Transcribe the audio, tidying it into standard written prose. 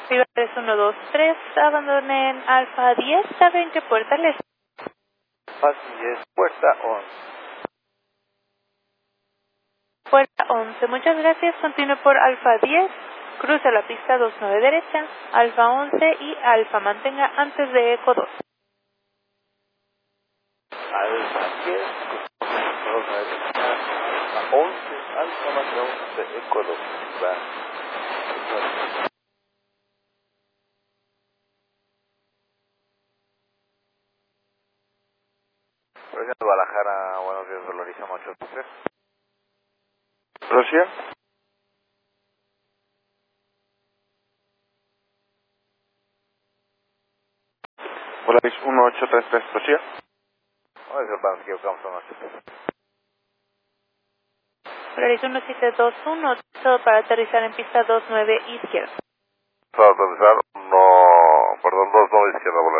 Viva 3123, abandonen Alfa 10, ¿saben en qué puerta les? Así es, puerta 11. Puerta 11, muchas gracias. Continúe por Alfa 10, cruce la pista 29 derecha, Alfa 11 y Alfa, mantenga antes de Eco 2. Alfa 10, Alfa 11, Alfa más 11, Eco 2. Presidente Guadalajara, buenos días, Doloriza 883. Rusia. Volaris 1833, Rusia. Vamos a ver, vamos, equivocamos con 833. Volaris 1721, todo para aterrizar en pista 29 izquierda. Para aterrizar, no, perdón, 29 izquierda,